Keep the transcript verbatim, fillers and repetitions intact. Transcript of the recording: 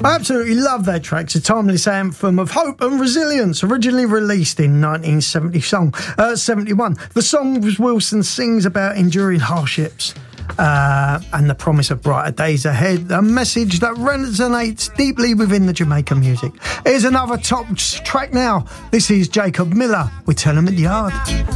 I absolutely love that track. It's a timeless anthem of hope and resilience, originally released in nineteen seventy song, uh, seventy-one. The song Wilson sings about enduring hardships uh, and the promise of brighter days ahead, a message that resonates deeply within the Jamaican music. Here's another top track now. This is Jacob Miller with Tell 'em at the Yard.